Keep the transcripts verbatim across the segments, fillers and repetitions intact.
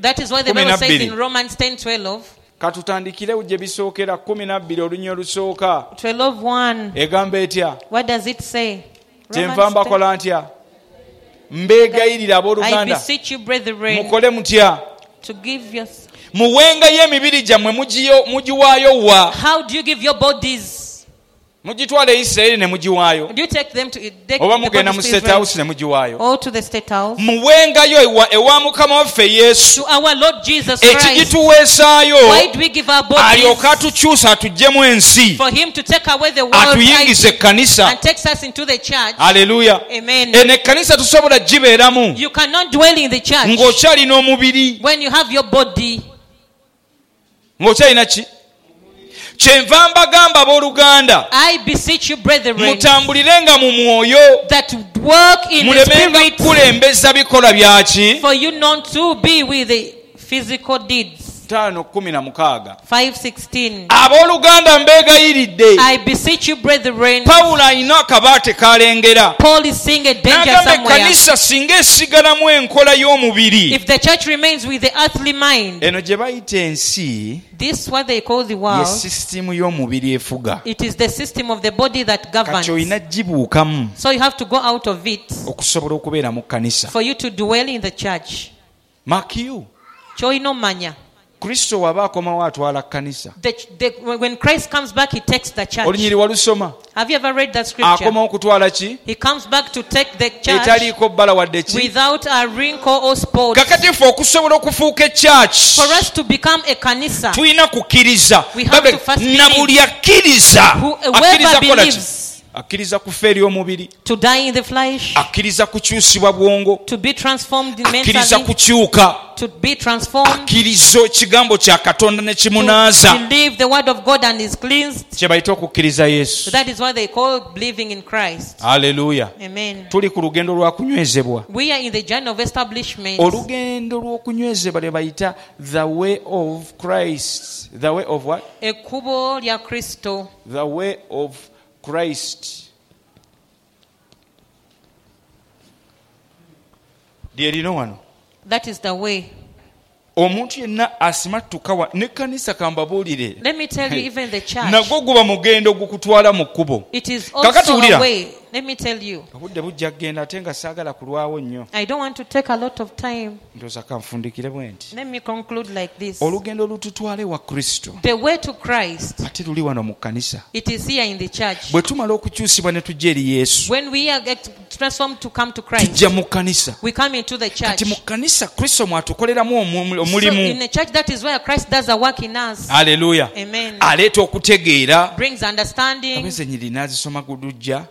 That is why the Bible says in Romans ten twelve. Katutandikire gye bisookera kumi na bbiri olunya olusooka. twelve one. Egamba etya? What does it say? Kyenva mbakola ntya? Mbeegayirira abooluganda. I beseech you, brethren, mukole mutya? to give your... Muwengayo emibiri gyammwe mugiwaayo wa? How do you give your bodies? Mugitwala Isirayiri ne mugiwaayo. Do you take them to take oba mugenda mu state house ne mugiwaayo? Or to the state house? Muwengayo ewa, ewa Mukama waffe Yesu. To our Lord Jesus Christ. Ekigituweesaayo. Why do we give our bodies? Alyoka atukyusa atuggyemu ensi. For him to take away the world atuyingize ekkanisa. And takes us into the church. Hallelujah. Amen. Eno ekkanisa tusobola gibeeramu. You cannot dwell in the church. Ng'okyalina omubiri. When you have your body. Ng'okyalina ki? Kyenva mbagamba abooluganda. I beseech you, brethren, mutambulirenga mu mwoyo. That work in the spirit. Kulembeza bikolwa byaki? For you not to be with the physical deeds. tano kumi na mukaaga. five sixteen. Abooluganda mbeegayiridde. I beseech you, brethren. Pawulo alina akabaate kalengera. Paul is seeing a danger somewhere. Ekkanisa singa esigalamu enkola y'omubiri. If the church remains with the earthly mind. Eno gye bayita ensi. This what they call the world. Ye system y'omubiri efuga. It is the system of the body that governs. Kati olina gibuukamu. So you have to go out of it. Okusobola okubeera mu kkanisa. For you to dwell in the church. Mark you. Kyolina manya. Kristo waba akomawo atwala kkanisa. When Christ comes back, he takes the church. Olunyiri walusoma. Have you ever read that scripture? Akomawo kutwala ki? He comes back to take the church. Etaliiko bbala wadde ki? Without a wrinkle or spot. Kakati ffe okusobola okufuuka church. For us to become a kanisa. Tulina kukkiriza. We have to first believe. Na buli akkiriza. Whoever believes. Akkiriza kufa eri omubiri. To die in the flesh. Akkiriza kukyusibwa bwongo. To be transformed mentally. Akkiriza kukyuka. To be transformed. Akkiriza ekigambo kya Katonda ne kimunaaza. To believe the word of God and is cleansed. Kye bayita okukkiriza Yesu. So that is what they call believing in Christ. Hallelujah. Amen. Tuli ku lugendo lwa kunywezebwa. We are in the journey of establishment. Olugendo lw'okunywezebwa lye bayita the way of Christ. The way of what? Ekkubo lya Kristo. The way of Christ. Lyerino wano. That is the way. Omuntu yenna asimattuka n'ekkanisa kambabuulire. Let me tell you, even the church. Nagwo guba mugendo gukutwala mu kkubo. It is also a way. Let me tell you. Obudde bujja kgenda ate nga saagala kulwawo nnyo. I don't want to take a lot of time. Ndowooza kanfundikire bwe nti. Let me conclude like this. Olugendo lututwale wa Kristo. The way to Christ. Ate luli wano mu kkanisa. It is here in the church. Bwe tumala okukyusibwa ne tujja eri Yesu. When we are transformed to come to Christ. Tujja mu kkanisa. We come into the church. Kati mu kkanisa Kristo mwatukoleramu omulimu. So in the church, that is where Christ does a work in us. Hallelujah. Amen. Aleeta okutegeera. Brings understanding. Abeze nyiri n'azisoma gudujja.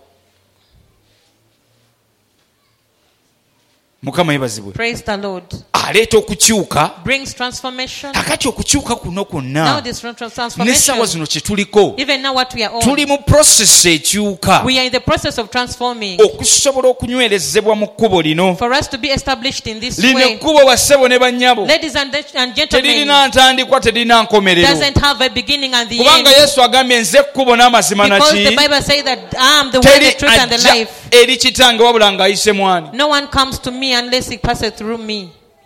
Mukama yebazibwe. Praise the Lord. Aleeta okukyuka. Brings transformation. Kakati okukyuka kuno kwonna. Now this transformation. N'essaawa zino kye tuliko. Even now what we are on. Tuli mu process ekyuka. We are in the process of transforming. Okusobola okunywerezebwa mu kkubo lino. For us to be established in this lino way. Lino ekkubo bassebo ne bannyabo. Ladies and, and gentlemen. Teririna ntandikwa teririna nkomerero. Doesn't have a beginning and the Kubanga end. Kubanga Yesu agambye nze ekkubo n'amazima naki. Because the Bible says that I am the way, the truth and the life. Eri kitange wabula ng'ayise mwani. No one comes to me unless he passes through me.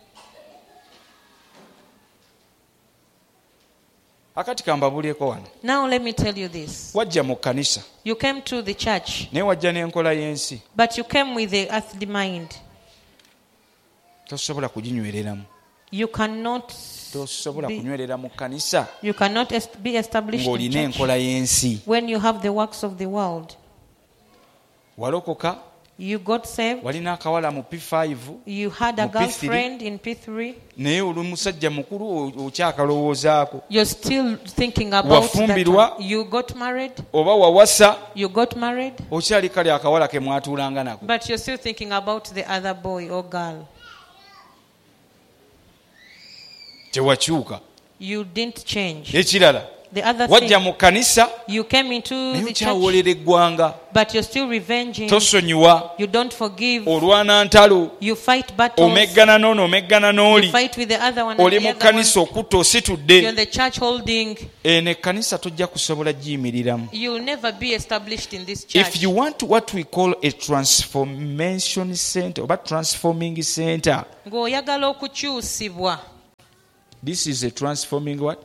Akati kambabulyeko wano. Now let me tell you this. Wajja mu kkanisa. You came to the church. Naye wajja n'enkola y'ensi. But you came with the earthly mind. Tosobola kuginywereramu. You cannot tosobola kunywerera mu kkanisa. You cannot be established in ng'olina enkola y'ensi. When you have the works of the world. Walokoka. You got saved. Walina akawala mu P five. You had a girlfriend in P three. Naye oli musajja mukulu okyakalowoozaako. You're still thinking about that. You got married. Oba wawasa. You got married. Okyali kale akawala ke mwatuulanga nako. But you're still thinking about the other boy or girl. Tewakyuka. You didn't change. Ekirala. The other wajja mu kkanisa. You came into the church. Kyawolera eggwanga. But you're still revenging. Tosonyiwa. You don't forgive. Olwana ntalo. You fight battles. Omeggana n'ono omeggana n'oli. You fight with the other one. Oli mu kkanisa okutta ositudde. You're in the church holding. Eno ekkanisa tojja kusobola giyimiriramu. You'll never be established in this church. If you want what we call a transformation center oba transforming center. Ng'oyagala okukyusibwa. This is a transforming what?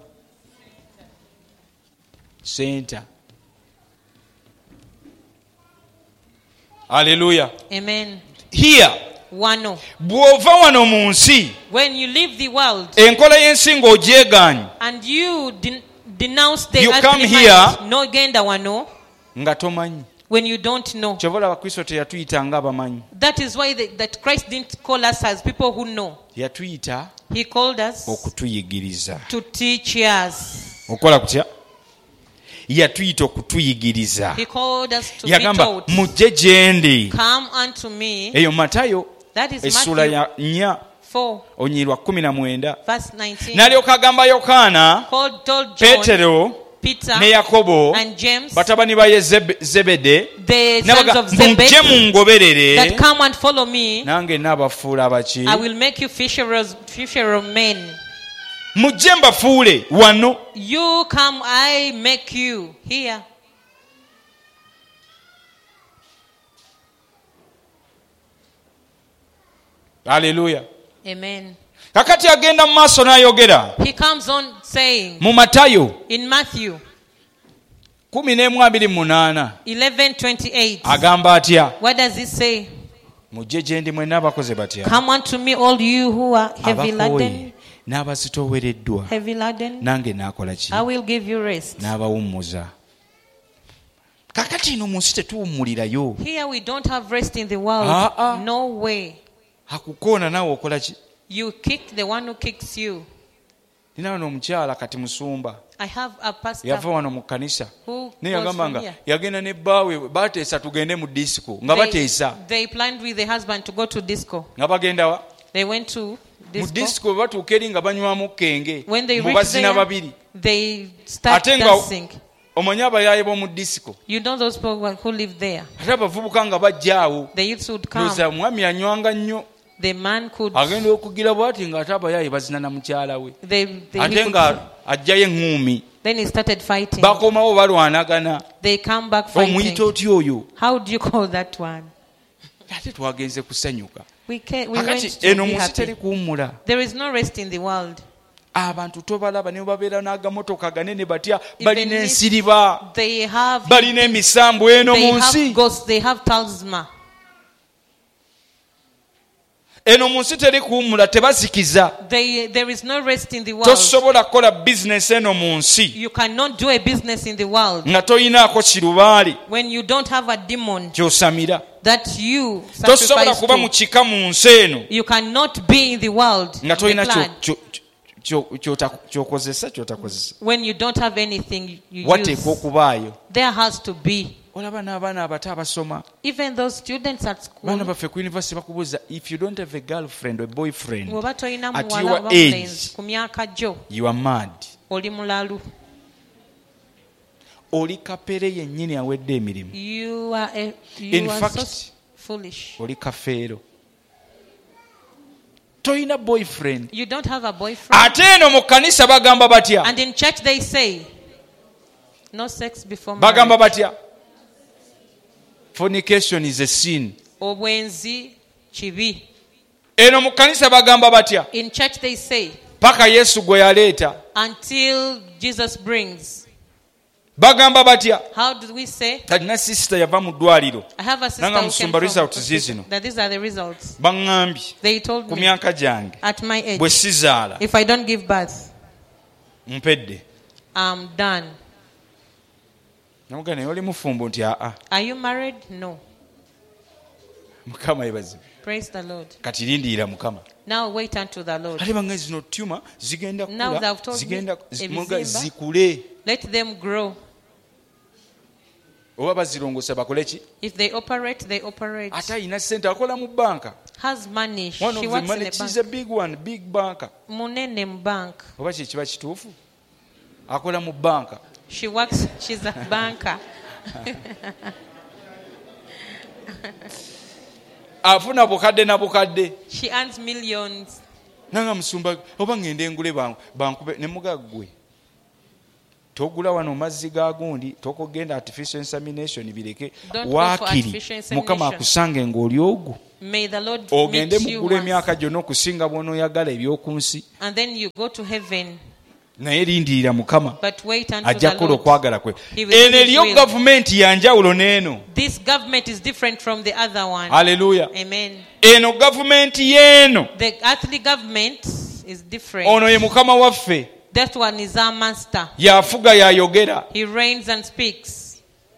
Center. Hallelujah. Amen. Here. Wano. Bw'ova wano mu nsi. When you leave the world. Enkola y'ensi ng'ogyegaanye. And you den- denounce the you come earthly here. mind. No genda wano. Nga tomanyi. When you don't know. Kyobola Abakristo teyatuyita ng'abamanyi. That is why the, that Christ didn't call us as people who know. Yatuyita. He called us. Okutuyigiriza. To teach us. Okola kutya? Yatuyita okutuyigiriza. He called us to Yagamba, be taught. Mujje gyendi. Come unto me. Eyo Matayo. That is essula ya nnya. four. Onyirwa kumi na mwenda. Verse nineteen. N'alyoka agamba Yokaana. Called, told John. Petero. Peter ne Yakobo and James, batabani ba Zebede, the sons of Zebedee, that come and follow me, nange nabafuula abaki, I will make you fishers, fisher of men. Mujje mbafuule wano. You come, I make you here. Hallelujah. Amen. Kakati agenda mu maaso n'ayogera. He comes on saying mu Matayo in Matthew kumi n'emu abiri mu munaana eleven twenty-eight. Agamba atya? What does he say? Mujje gye ndi mwenna abakoze batya? Come unto me all you who are heavy laden. N'abazitoowereddwa. Heavy laden. Nange naakola ki? I will give you rest. N'abawummuza. Kakati ino mu nsi tetuwummulirayo. Here we don't have rest in the world. Ah, ah. No way. Hakukoona naawe okola ki? You kick the one who kicks you. Nina wano omukyala kati musumba. I have a pastor. Yava wano mu kanisa. Who naye goes yagamba from nga here. yagenda ne bbaawe bateesa tugende mu disco nga They, bateesa. they planned with the husband to go to disco. Nga bagenda wa? They went to Mu disco. disco batuuka eri nga banywamu kenge. When they Mu reached bazina there, babiri. they start Ate nga dancing. omanyi abayaaye b'omu disco. You know those people who live there. Ate abavubuka nga bajja awo. The youths would come. Ndowooza omwami anywanga nnyo. The man could. Agenda okugira bw'ati ng'ate abayaaye bazina na mukyala we. They, they, he Ate could nga ajjayo eŋŋuumi. then he started fighting. Bakomawo balwanagana. They come back fighting. Omuyita otya oyo? How do you call that one? Ate twagenze kusanyuka. We, can, we went Akati to eno be mu nsi teri happy. kuwummula. There is no rest in the world. Abantu tobalaba ne babeera n'agamotoka ganene batya Even balina if ensiriba They have, balina emisambu eno they mu have nsi. ghosts, they have talisman. Eno mu nsi teri kuwummula tebazikiza. They, there is no rest in the world. Tosobola kukola bizinesi eno mu nsi You cannot do a business in the world nga toyinaako kirubaali when you don't have a demon ky'osamira. that you Tosobola sacrifice kuba mu to. kika mu nsi eno You cannot be in the world nga the toyina clan, kyo- kyo- kyo- ky'ota- ky'okozesa ky'otakozesa. when you don't have anything you Wateekwa use. okubaayo. There has to be. Olaba n'abaana abato abasoma. Even those students at Baana school, baffe ku university bakubuuza if you don't have a girlfriend or boyfriend bw'oba tolina at muwala your oba age, mulenzi ku myaka gyo, you are mad. oli mulalu. Oli kapere yennyini awedde emirimu. You are, a, In you are fact, so foolish. oli kafeero. Toyina boyfriend. You don't have a boyfriend. Ate eno mu kkanisa bagamba batya? And in church they say, no sex before Bagamba marriage. batya? Fornication is a sin. Obwenzi kibi. Eno mu kkanisa bagamba batya? In church they say, Paka Yesu gwe yaleeta. until Jesus brings. Bagamba batya? How do we say? Kati na sister yava mu ddwaliro. I have a sister Nanga who came musumba from results ziizino. that these are the results. Baŋŋambye They told ku me myaka gyange at my age, bwe sizaala if I don't give birth, mpedde. I'm done. Namugamba naye oli mufumbo nti aa. Are you married? No. Mukama yebazibu. Praise the Lord. Kati lindiira Mukama. Now wait unto the Lord. Ate bange zino tuma zigenda Now kula they've told zigenda me, muga ebizimba. zikule. Let them grow. Oba bazirongosa bakole ki? If they operate, they operate. Ate ayina ssente akola mu banka. Has money. One She of the works in money, a she's a bank. big one, big banker. Munene mu bank. Oba kye kiba kituufu? Akola mu banka. She works, she's a banker. Afuna bukadde na bukadde. She earns millions. Nanga musumba oba ngende ngule banku bankube ne mugaggwe. Togula wano mazzi ga gundi tokogenda artificial insemination bireke Don't go for wakiri artificial insemination. Mukama akusange ng'oli ogwo. May the Lord ogende meet you mugula once. emyaka gyonna okusinga bw'onooyagala eby'oku nsi. And then you go to heaven. Naye lindirira Mukama But wait until ajja the kukola Lord. okwagala kwe. He will Eno do his eriyo will. gavumenti ya njawulo n'eno. This government is different from the other one. Hallelujah. Amen. Eno gavumenti y'eno. The earthly government is different. Ono ye Mukama waffe. That one is our master. Yafuga yayogera. He reigns and speaks.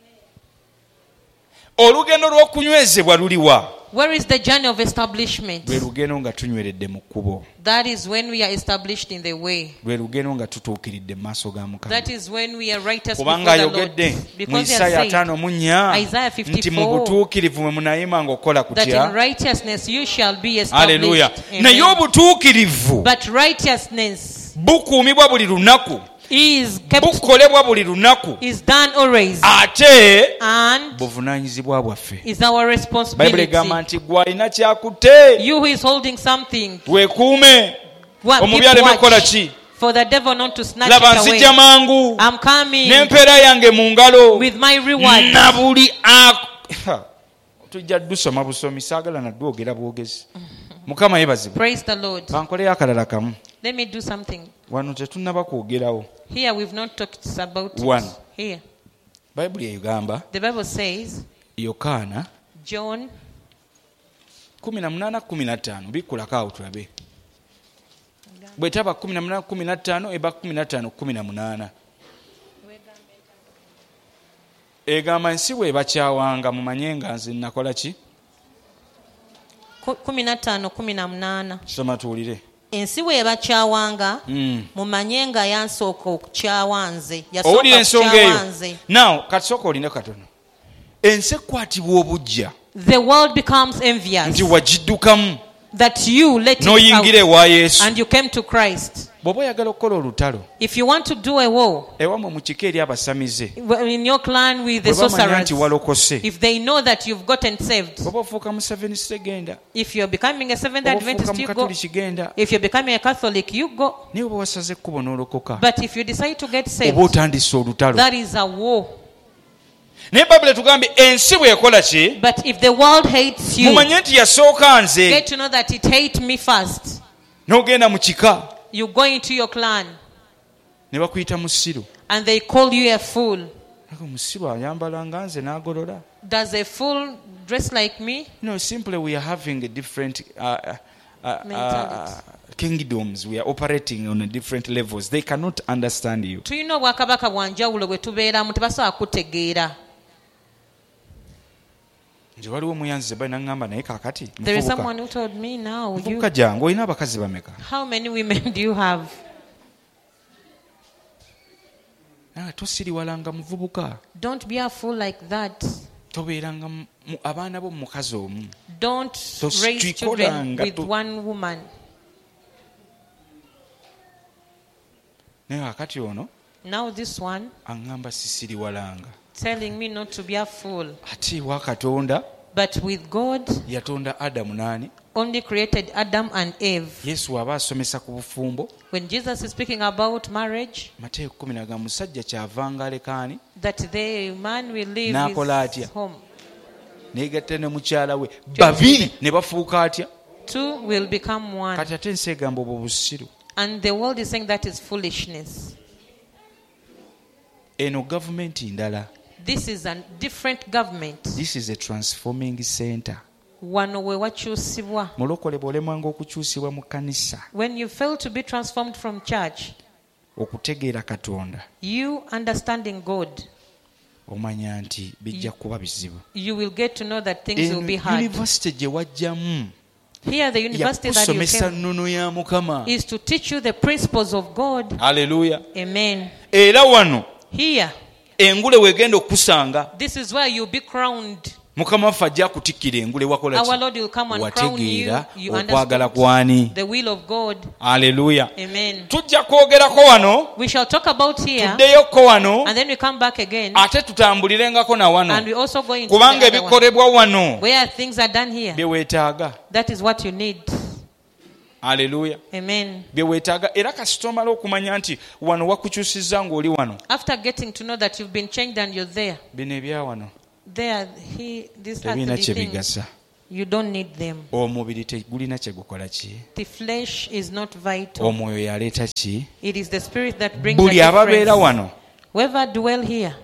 Olugendo lw'okunywezebwa luliwa? Where is the journey of establishment? Lwe lugendo nga tunyweredde mu kkubo. That is when we are established in the way. Lwe lugendo nga tutuukiridde mu maaso ga Mukama. That is when we are righteous before Kubanga the Lord. ayogedde mu Because he Isaaya has said, ataano mu nnya Isaiah nti mu fifty-four, butuukirivu mwe munayima ng'okola that in kutya. righteousness you shall be Haleluya. established. Naye Amen. obutuukirivu But righteousness bukuumibwa buli lunaku. is kept, Bukolebwa buli lunaku. is done always, Ate and buvunaanyizibwa bwaffe. is our Bayibuli responsibility. egamba nti gwe alina kyakutte You who is holding something, weekuume wa- omubi keep aleme kukola watch ki. for the devil not to snatch Laba it away. nzijja mangu I'm coming n'empeera yange mu ngalo with my reward. na buli ak- tujja dusoma busomi saagala nadwogera bwogezi. Mukama yeebazibwe. Praise the Lord. Bankoleyo akalala kamu. Let me do something. Wano tetunnaba kwogerawo. Here we've not talked about it. One. Here. Bayibuli egamba The Bible says, Yokaana John kumi na munaana kumi na ttaano bikkulako awo tulabe. Bwe taba kumi na munaana kumi na ttaano eba kumi na ttaano kumi na munaana. Egamba ensi bw'ebakyawanga mumanye nga nze nakola ki? ku- kumi na ttaano kumi na munaana. Soma tuwulire. Ensi bw'ebakyawanga Mm. mumanye nga yansooka okukyawa nze. Owulira Yasooka ensonga kukyawa eyo. nze. Now katisooka oline katono. Ensi ekwatibwa obujja The world becomes envious nti wagiddukamu that you let it n'oyingira out ewa Yesu. and you came to Christ. Bw'oba oyagala okukola olutalo If you want to do a war ewamwe mu kika eri abasamize in your clan with the bwe bamanya sorcerers, nti walokose if they know that you've gotten saved, bw'oba ofuuka mu Seventh Day genda if you're becoming a Seventh bw'oba ofuuka Adventist, mu you go. Katoliki genda If you're becoming a Catholic, you go. naye bwe wasaze ekkubo n'olokoka But if you decide to get saved, oba otandise olutalo. that is a war. Naye Bayibuli tugambye ensi bw'ekola ki? But if the world hates you, mumanye nti yasooka nze. get to know that it hates me first. N'ogenda mu kika You go into your clan ne bakuyita musiru. and they call you a fool. Ako musiru ayambala nga nze n'agolola. Does a fool dress like me? No, simply we are having a different uh, uh, uh, Mentality. kingdoms. We are operating on a different levels. They cannot understand you. Tulina obwakabaka bwa njawulo bwe tubeeramu tebasobola kutegeera. Nje waliwo omuyanzi balina ngamba naye kaakati There is muvubuka. someone who told me now, you, Muvubuka jangu olina abakazi bameka? how many women do you have? Naye tosiriwalanga muvubuka. Don't be a fool like that. Tobeeranga mu- mu- abaana bo mu mukazi omu. Don't Tos- raise children tuikolanga with tu- one woman. Naye kaakati ono Now this one aŋŋamba sisiriwalanga. telling me not to be a fool. Ate wa Katonda But with God, yatonda Adamu n'ani? only created Adam and Eve. Yesu aba asomesa ku bufumbo. When Jesus is speaking about marriage, Mateeka kumi na ga musajja kyavanga alekaani that the man will leave N'akola atya? his home. neegatta ne mukyala we babiri ne bafuuka atya? Two will become one. Kati ate ensi egamba obwo busiru. And the world is saying that is foolishness. Eno gavumenti ndala. This is a different government. This is a transforming center. Wano we wakyusibwa. Mulokole bw'olemwanga okukyusibwa mu kkanisa When you fail to be transformed from church, okutegeera Katonda you understanding God, omanya nti bijja kuba bizibu. you will get to know that things will Eno be hard. yunivasite gye wajjamu Here, the university that you yakusomesa came nnono ya Mukama. is to teach you the principles of God. Haleluya. Amen. Era wano Here, engule weegenda okusanga this is where you'll be crowned. Mukama waffe ajja kutikkira engule wakola Our ki? Lord will come and crown you. Wategeera You okwagala understand kwani. the will of God. Haleluya. Amen. Tujja kwogerako wano We shall talk about here, tuddeyoko wano and then we come back again, ate tutambulirengako na and wano we also go into kubanga the other one, ebikolebwa wano where things are done here. bye weetaaga. That is what you need. Haleluya. Amen. Bye weetaaga era kasita omala okumanya nti wano wakukyusizza ng'oli wano. After getting to know that you've been changed and you're there, Bino ebya wano there, he, these tebiina earthly kye things, bigasa. You don't need them. Omubiri tegulina kye gukola ki? The flesh is not vital. Omwoyo yaleeta ki? It is the spirit that brings Buli the ababeera difference. wano. Whoever dwell here.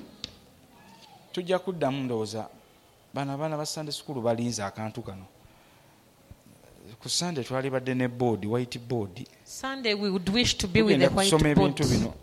Tujja kuddamu ndowooza bano abaana ba Sunday school balinze akantu kano. Ku Sunday twali badde ne board, white board. Sunday we would wish to be with the white board.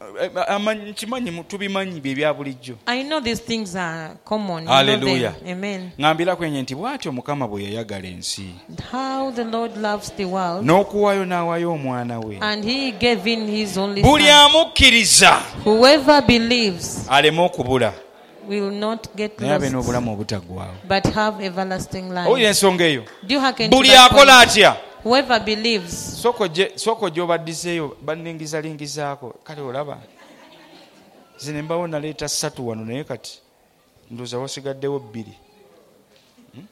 I know these things are common. Hallelujah. Amen. Ngambira kwenye nti bwatyo Mukama bwe yayagala ensi. How the Lord loves the world. N'okuwaayo n'awaayo omwana we. And he gave in his only Buli son. amukkiriza. Whoever believes aleme okubula. will not get naye abe lost, n'obulamu obutaggwaawo. but have everlasting life. Owulira ensonga eyo. Do you hearken to Buli that akola point? atya. Whoever believes. Soko gye obaddiseeyo banningizalingizaako kale olaba zine mbawo naleeta ssatu wano naye kati ndowooza wasigaddewo bbiri. Hmm?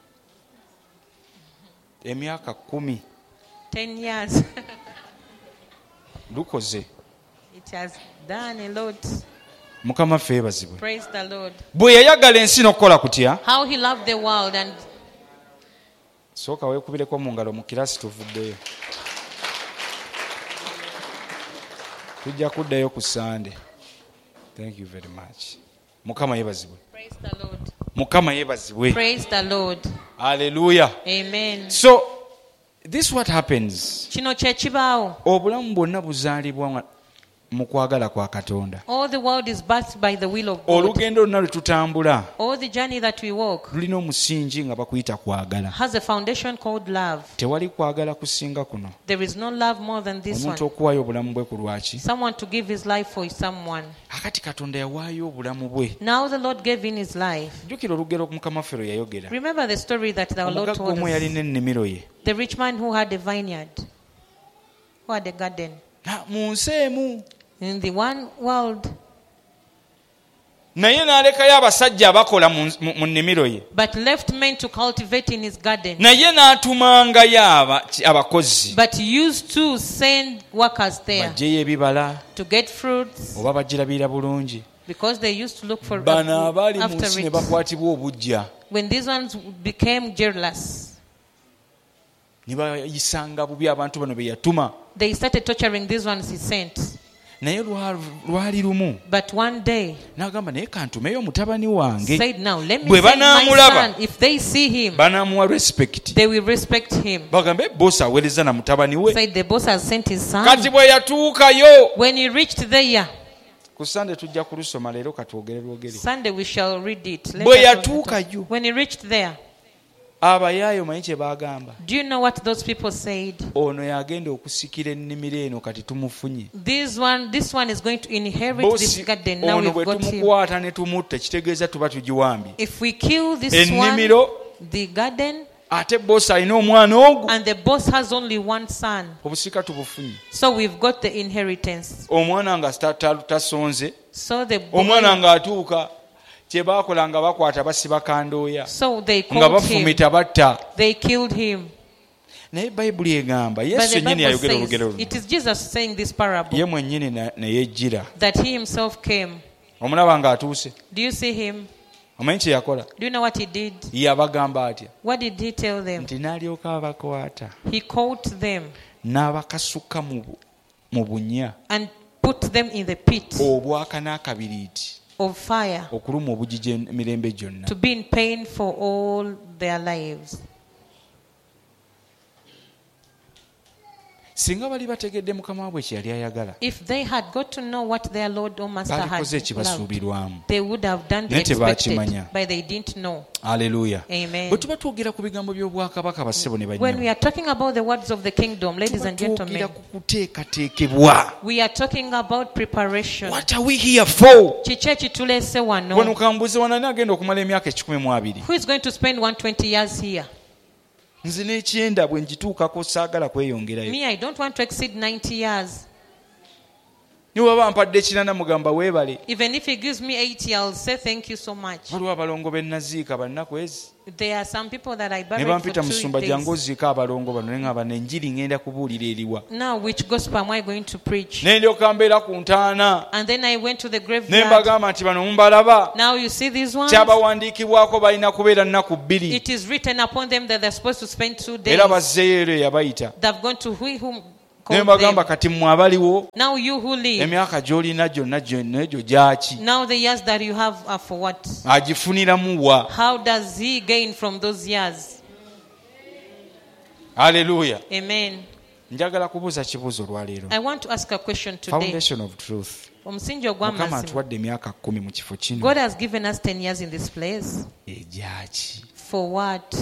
Emyaka kumi. Ten years. Lukoze. It has done a lot. Mukama ffe yeebazibwe. Praise the Lord. Bwe yayagala ensi n'okukola kutya. How he loved the world and sooka weekubireko mu ngalo mu kiraasi tuvuddeyo. Tujja kuddayo ku Sunday. Thank you very much. Mukama yeebazibwe. praise the Lord. Mukama yeebazibwe. Praise the Lord. Hallelujah. Amen. So this what happens. Kino kye kibaawo. Obulamu bwonna buzaalibwa mu kwagala kwa Katonda. All the world is birthed by the will of God. Olugendo lwonna lwe tutambula All the journey that we walk lulina omusingi nga bakuyita kwagala. has a foundation called love. Tewali kwagala kusinga kuno. There is no love more than this Omuntu one. okuwaayo obulamu bwe ku lwaki. Someone to give his life for someone. Akati Katonda yawaayo obulamu bwe. Now the Lord gave in his life. Jjukira olugero Mukama ffe lwe yayogera. Remember the story that the Lord Omugagga told omu us. yalina ennimiro ye. The rich man who had a vineyard, who had a garden. Na mu nsi emu. In the one world. Naye n'alekayo abasajja abakola mu nnimiro ye. But left men to cultivate in his garden. Naye n'atumangayo abakozi. But used to send workers there. Baggyeyo ebibala. To get fruits. Oba bagirabira bulungi. Because they used to look for bano abaali mu after nsi ne it. bakwatibwa obujja. When these ones became jealous, ne bayisanga bubi abantu bano be yatuma. they started torturing these ones he sent. Naye lwali lumu But one day n'agamba naye kantumeyo mutabani wange. said, now let me Bwe send my banaamulaba, son. If they see him, banaamuwa respect. they will respect him. Bagambe bosi aweereza na mutabani we. Said the boss has sent his son. Kati bwe yatuukayo. When he reached there, Ku Sunday tujja kulusoma leero katwogere lwogere. Sunday we shall read it. Let Bwe us yatuukayo. When he reached there, Abayaayo manyi kye baagamba. do you know what those people said? Ono yagenda okusikira ennimiro eno kati tumufunye. This one, this one is going to inherit this Bosi garden. Now ono we've bwe got him. tumukwata ne tumutta kitegeeza tuba tugiwambye. If we kill this Ennimiro, one, the garden, ate bosi alina omwana ogwo. and the boss has only one son, Obusika tubufunye. so we've got the inheritance. Omwana nga tasonze. So the Omwana boy, ng'atuuka kye baakola nga bakwata basiba kandooya. so they Nga called him. bafumita batta. They killed him. Naye Bayibuli egamba But Yesu the yennyini Bible yayogera olugero says, luno. it is Jesus saying this parable, Ye mwennyini ne yejjira. that he himself came. Omulaba ng'atuuse. Do you see him? Omanyi kye yakola? Do you know what he did? Yabagamba atya? What did he tell them? Nti n'alyoka abakwata. He caught them N'abakasuka mu mu bunya. and put them in the pit Obwaka n'akabiriiti. of fire Okuluma obugigi emirembe gyonna. to be in pain for all their lives. Singa bali bategedde Mukama waabwe kye yali ayagala. If they had got to know what their Lord or Master had Balikoze loved, ekibasuubirwamu. they would have done the Naye expected, tebaakimanya. but they didn't know. Haleluya. Amen. Bwe tuba twogera ku bigambo by'obwakabaka bassebo ne When bannyabo. we are talking about the words of the kingdom, ladies Tuba and twogera gentlemen, ku kuteekateekebwa. we are talking about preparation. What are we here for? Kiki ekituleese Wano wano? kambuze wanani agenda okumala emyaka ekikumi mu abiri. Who is going to spend one hundred twenty years here? Nze n'ekyenda bwe ngituukako saagala kweyongerayo. Me, I don't want to exceed ninety years. niwe bampadde kinana mugamba weebale. Even if he gives me eighty, I'll say thank you so much. Waliwo abalongo be naziika bannaku ezi. There are some people that I buried ne for bampita two musumba days. jangu oziika abalongo bano ne ngamba nenjiri ngenda kubuulira eriwa. Now which gospel am I going to preach? Ne ndyoka mbeera ku ntaana. And then I went to the Ne graveyard. mbagamba nti bano mumbalaba. Now you see these ones. Kyabawandiikibwako balina kubeera nnaku bbiri. It is written upon them that they're supposed to spend two days. Era bazzeeyo ero yabayita. They've gone to who whom Ne mbagamba kati mmwe abaliwo. Now you who live. Emyaka gy'olina gyonna negyo gyaki. Now the years that you have are for what? Agifuniramu wa. How does he gain from those years? Hallelujah. Amen. Njagala kubuuza kibuuzo olwaleero. I want to ask a question today. Foundation of truth. Omusingi Mukama ogw'amazima. atuwadde emyaka kumi mu kifo kino. God has given us ten years in this place. Egyaki. For what?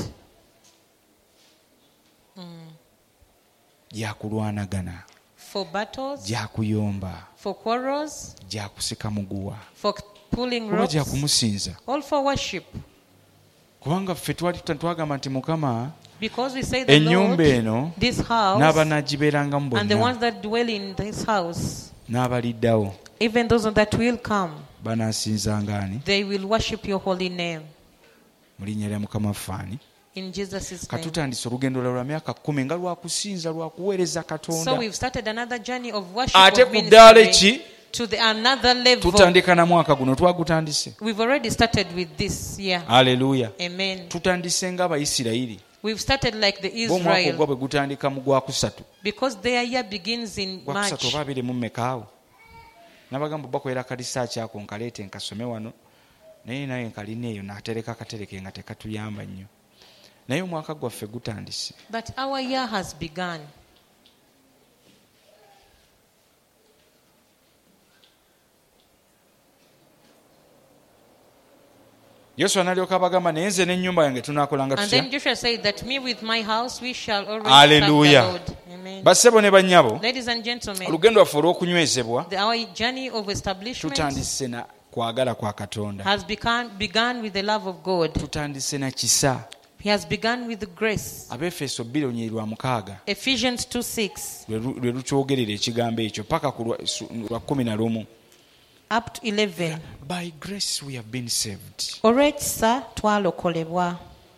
Gyakulwanagana. For battles. Gyakuyomba. For quarrels. Gyakusika muguwa. For pulling Kuba ropes. gyakumusinza. All for worship. Kubanga ffe twali twagamba nti Mukama Because we say the ennyumba Lord, eno this house, n'abanaagibeerangamu and the bonna ones that dwell in this house, n'abaliddawo even those that will come, banaasinzanga ani they will worship your holy name. mu linnya lya Mukama ffaani. In Jesus' name. Katutandise olugendo lwa myaka kkumi nga lwakusinza lwakuweereza So Katonda. we've started another journey of worship, Ate of ku ddaala ministry, ki to the another level. tutandika na mwaka guno twagutandise. We've already started with this year. Haleluya. Amen. Tutandise ng'Abayisirayiri. We've started like the Omwaka ogwa Israel, bwe gutandika mu gwakusatu. because their year begins in Gwakusatu March. oba abiri mu mmekaawo. Nabagamba bakolera kalisaaki ako nkaleete nkasome wano. Naye naye nkalina eyo n'atereka akatereke nga tekatuyamba nnyo. Naye omwaka gwaffe gutandise. But our year has begun. Yoswa n'alyoka abagamba naye nze n'ennyumba yange tunaakolanga And tutya. then Joshua said that me with my house we shall always Hallelujah. serve the Lord. Amen. Bassebo ne bannyabo, Ladies and gentlemen, olugendo lwaffe olw'okunywezebwa the, our journey of establishment tutandise na kwagala kwa Katonda. has begun, begun with the love of God. Tutandise na kisa. He has begun with grace. Abefeso bbiri onyeri lwa mukaaga Ephesians two six lwe lu- lwe lukyogerera ekigambo ekyo paka ku lwa- su- lwa kumi na lumu. up to eleven. By grace we have been saved Olw'ekisa twalokolebwa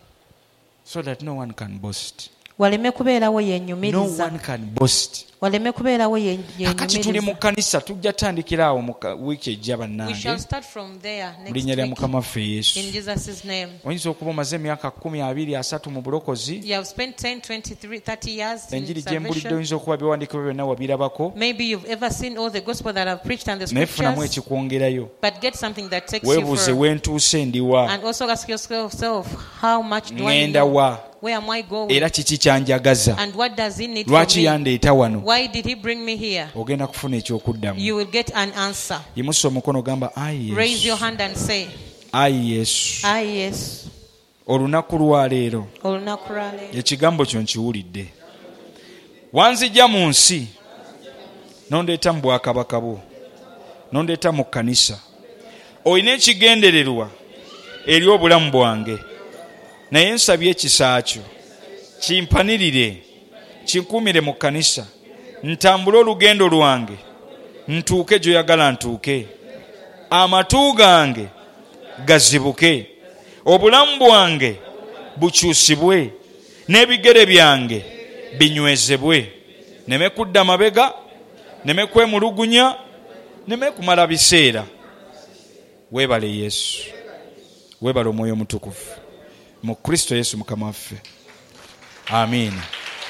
so that no one can boast. waleme kubeerawo No yeenyumiriza one can boast. waleme kubeerawo ye- Akati tuli mu yeenyumiriza. kkanisa tujja tandikira awo mu ka- wiiki ejja We shall bannange start from there mu next linnya lya week Mukama waffe Yesu. in Jesus' name. Oyinza okuba omaze emyaka kumi abiri asatu mu bulokozi. You have spent ten, twenty-three, thirty years in Enjiri gye mbulidde salvation. oyinza okuba biwandiikibwa byonna wabirabako. Maybe you've ever seen all the gospel that I've preached and the Naye funamu scriptures, ekikwongerayo. but get something that takes you Weebuuze further. wentuuse ndiwa. And also ask yourself, how much do I Ngenda know? wa. Where am I going? Era kiki kyanjagaza. And what does he need from Lwaki me? yandeeta wano? Why did he bring me here? Ogenda kufuna ekyokuddamu. You will get an answer. Yimusa omukono gamba ayi Raise your Yesu. hand and say, Ayi Yesu. ah yes. Olunaku lwa leero Olunaku lwa leero. ekigambo kyo nkiwulidde. Wanzijja mu nsi nondeeta mu bwakabaka bwo, nondeeta mu kkanisa. Olina ekigendererwa eri obulamu bwange, naye nsabye ekisa kyo kimpanirire, kinkuumire mu kkanisa, ntambule olugendo lwange, ntuuke gy'oyagala ntuuke, amatu gange gazibuke, obulamu bwange bukyusibwe, n'ebigere byange binywezebwe, neme kudda mabega, neme kwemulugunya, neme kumala biseera. Weebale Yesu, weebale Omwoyo Omutukuvu mu Kristo Yesu Mukama waffe. Amiina.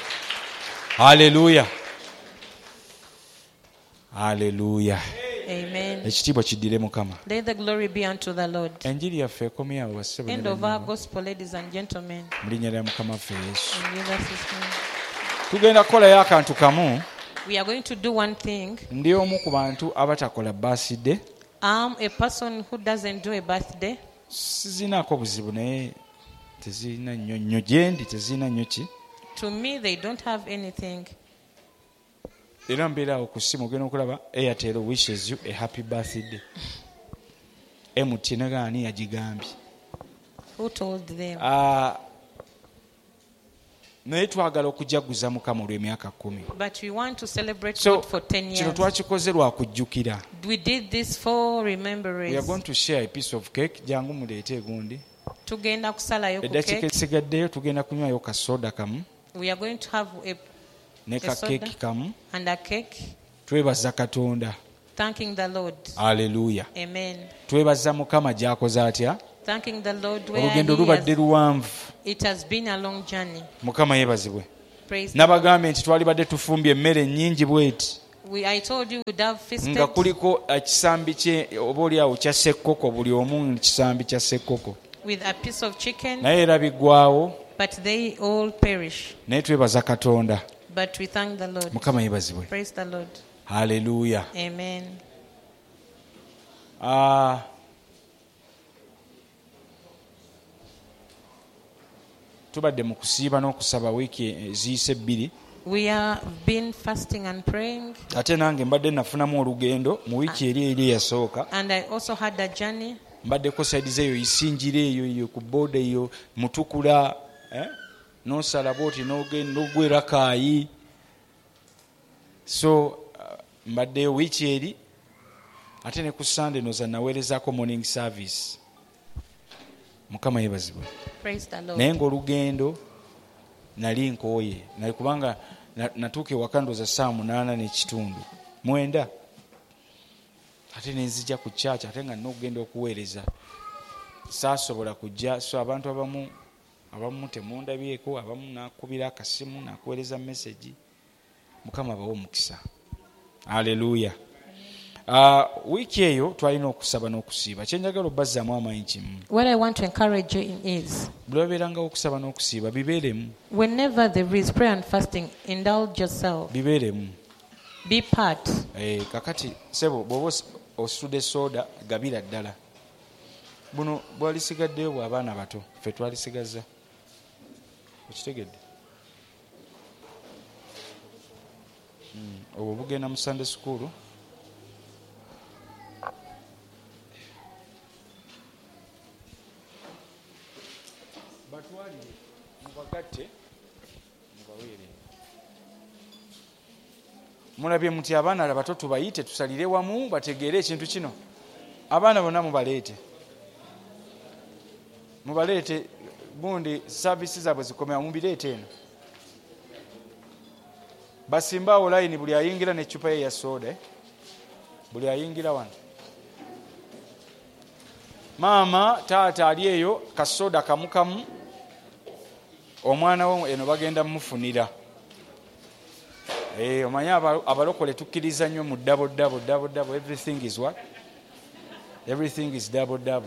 Haleluya. Haleluya. Amen. Ekitiibwa kiddire Mukama. Let the glory be unto the Lord. Enjiri yaffe ekomyawo bassebo ne End of our bannyabo. gospel, ladies and gentlemen. Mu linnya lya Mukama waffe Yesu. In Jesus' name. Tugenda kukolayo akantu kamu. We are going to do one thing. Ndi omu ku bantu abatakola birthday. I'm a person who doesn't do a birthday. Sizinaako buzibu naye tezirina nnyo nnyo gye ndi tezirina nnyo ki. To me, they don't have anything. Era mbeera awo ku ssimu ogenda okulaba Airtel wishes you a happy birthday. M T N gaani yagigambye. Who told them? Ah, naye twagala okujaguza Mukama olw'emyaka kumi. But we want to celebrate So, God for ten kino years. twakikoze lwa kujjukira. We did this for We are remembrance. going to share a piece of cake. Jangu muleete egundi. Tugenda kusalayo ku Eddakiika cake. esigaddeyo tugenda kunywayo ka soda kamu We are going to have a, ne a ka soda keeki kamu. and a cake, Twebaza Katonda. thanking the Lord. Haleluya. Amen. Twebaza Mukama gy'akoze atya. Thanking the Lord where Olugendo he lubadde has, luwanvu. it has been a long journey. Mukama yeebazibwe. Praise the Lord. Nabagambe nti twalibadde tufumbye emmere nnyingi bweti We, I told you we'd have feasted nga kuliko ekisambi kye oba oliawo kya ssekkoko, buli omu kisambi kya ssekkoko, with a piece of chicken, naye era biggwawo. but they all perish. Naye twebaza Katonda. But we thank the Lord. Mukama yeebazibwe. Praise the Lord. Haleluya. Amen. Ah, tubadde mu kusiiba n'okusaba wiiki eziyise bbiri. We have been fasting and praying, Ate nange mbadde nafunamu olugendo mu wiiki eri eri eyasooka. and I also had a journey. Mbaddeko saidi eyo isinjira eyo eyo ku booda eyo Mutukula, eh? N'osala bwoti n'ogenda n'ogwera Kaayi. So uh, mbaddeyo wiiki eri, ate ne ku Sunday noza naweerezaako morning service. Mukama yeebazibwe. Praise the Lord. Naye ng'olugendo nali nkooye, nali kubanga natuuka ewaka ndooza saa munaana n'ekitundu mwenda, ate ne nzija ku church ate nga n'okugenda okuweereza saasobola kujja. So abantu abamu abamu temundabyeko, abamu nakubira akasimu nakuweereza message. Mukama abawe omukisa. Haleluya. Uh, wiiki eyo twalina okusaba n'okusiiba. Kyenjagala obbazaamu amaanyi kimu. What I want to encourage you in is, Buli wabeerangawo okusaba n'okusiiba bibeeremu. whenever there is prayer and fasting, indulge yourself. Bibeeremu. Be part. Eh, kakati sebo bw'oba ositudde soda gabira ddala. Buno bwalisigaddeyo bw'abaana bato, ffe twalisigaza. Okitegedde? Mm, obwo bugenda mu Sunday school. Batwalire mubagatte mubaweere. Mulabye muti abaana abato tubayite tusalire wamu bategeere ekintu kino. Abaana bonna mubaleete. Mubaleete bundi services zaabwe zikomera mubireete eno. Basimbaawo layini buli ayingira n'eccupa ye ya soda. Eh? Buli ayingira wano. Maama taata ali eyo kasoda kamu kamu. Omwana wo eno bagenda mufunira. Eh, omanya abalokole tukkiriza nnyo mu double double double double. Everything is what? Everything is double double.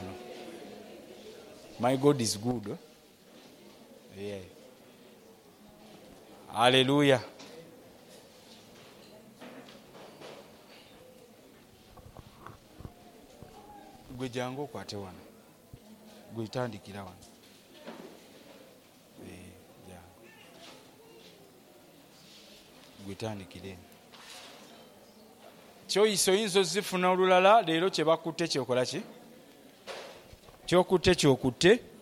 My God is good. Eh? Yeah. Hallelujah. Gwe jangu okwate wano. Gwe tandikira wano. Eh, jangu. Gwe tandikire. Kyoyiso yinzo zifuna olulala leero kye bakutte kyokola ki? Kyokutte kyokutte